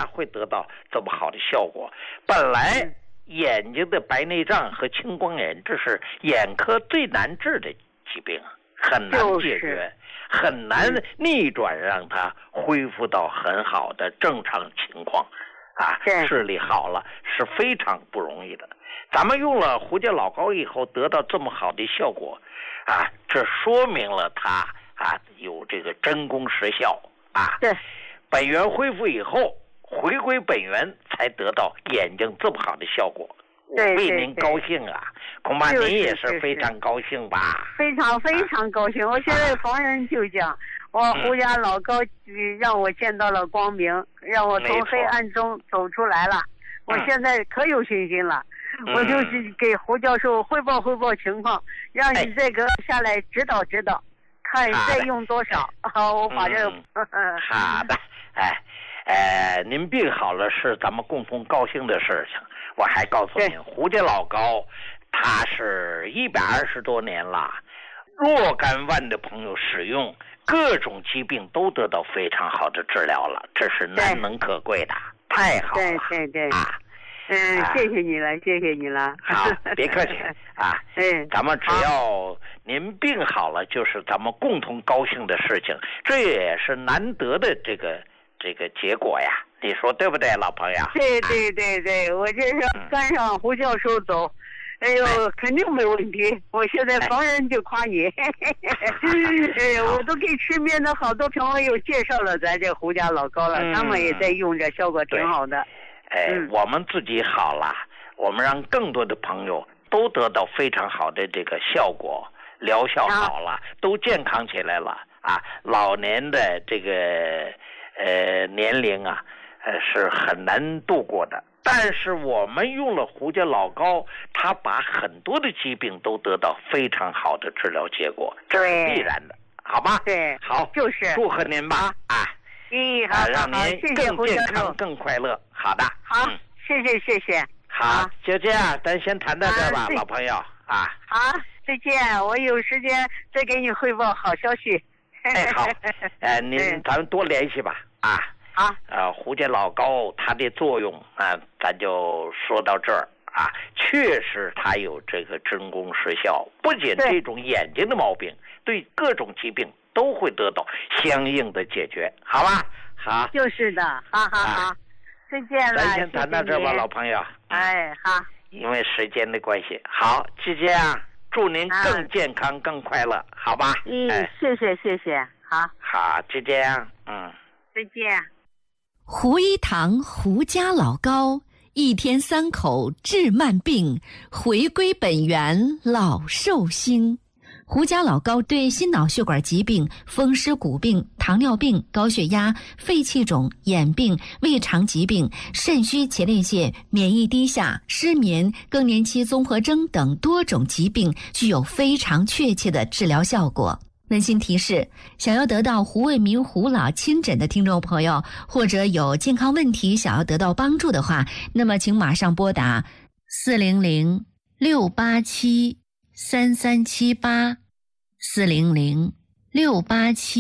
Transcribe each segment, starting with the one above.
它会得到这么好的效果。本来眼睛的白内障和青光眼这是眼科最难治的疾病，很难解决，很难逆转让它恢复到很好的正常情况啊，视力好了是非常不容易的。咱们用了胡椒老膏以后得到这么好的效果啊，这说明了它啊有这个真功实效啊。 对， 本源恢复以后回归本源，才得到眼睛这么好的效果。 对， 为您高兴啊，恐怕您也是非常高兴吧？ 非常非常高兴。我现在逢人就讲，我胡家老高让我见到了光明，让我从黑暗中走出来了。我现在可有信心了。我就是给胡教授汇报情况，让你这个下来指导指导，看再用多少。好，我把这个。 好的，您病好了是咱们共同高兴的事情。我还告诉您，胡家老高，他是120多年了，若干万的朋友使用，各种疾病都得到非常好的治疗了，这是难能可贵的，太好了。 对啊。谢谢你了，谢谢你了。 好，别客气啊。咱们只要您病好了，就是咱们共同高兴的事情，这也是难得的这个结果呀。你说对不对，老朋友？ 对，我这是跟上胡教授走。哎呦，肯定没问题。我现在逢人就夸你。我都给身边的好多朋友介绍了咱这胡家老高了，他们也在用着，效果挺好的。 我们自己好了，我们让更多的朋友都得到非常好的这个效果，疗效好了，都健康起来了啊！老年的这个年龄啊，是很难度过的。但是我们用了胡家老膏，它把很多的疾病都得到非常好的治疗结果，这是必然的，好吧？ 对， 好， 就是祝贺您吧啊！ 好， 让您更健康、更快乐。好的， 好，谢谢。 好，就这样，咱先谈到这吧，老朋友啊。 好，再见，我有时间再给你汇报好消息。 好，咱们多联系吧啊。 好。 胡家老膏它的作用啊，咱就说到这儿啊。确实它有这个真功实效，不仅这种眼睛的毛病，对各种疾病都会得到相应的解决，好吧？好， 就是的，好，再见了。 咱先谈到这吧，老朋友。 好。 因为时间的关系，好，就这样，祝您更健康、更快乐，好吧？ 谢谢， 好，就这样， 再见。 胡一堂胡家老膏，1天3口治慢病，回归本源老寿星。胡家老膏对心脑血管疾病、风湿骨病、糖尿病、高血压、肺气肿、眼病、胃肠疾病、肾虚前列腺、免疫低下、失眠、更年期综合征等多种疾病具有非常确切的治疗效果。温馨提示，想要得到胡卫民胡老亲诊的听众朋友，或者有健康问题想要得到帮助的话，那么请马上拨打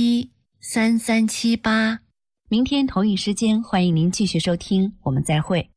400-687-3378，400-687-3378。明天同一时间，欢迎您继续收听，我们再会。